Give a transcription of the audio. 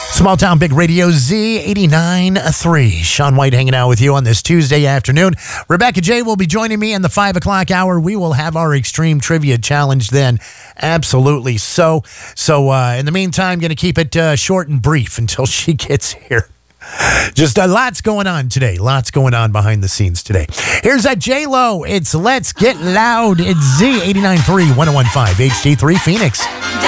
Small Town Big Radio Z 89.3. Sean White hanging out with you on this Tuesday afternoon. Rebecca J will be joining me in the 5 o'clock hour. We will have our Extreme Trivia Challenge then. Absolutely. So in the meantime, going to keep it short and brief until she gets here. Just lots going on today. Lots going on behind the scenes today. Here's that J-Lo. It's Let's Get Loud. It's Z 89.3 1015 HD3 Phoenix.